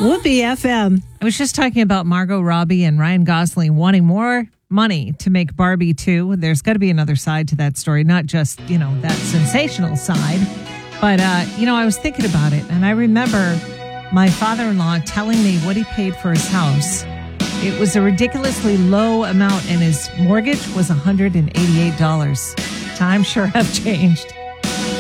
Whoopee FM. I was just talking about Margot Robbie and Ryan Gosling wanting more money to make Barbie 2. There's got to be another side to that story, not just, that sensational side. But, I was thinking about it, and I remember my father-in-law telling me what he paid for his house. It was a ridiculously low amount, and his mortgage was $188. Times sure have changed.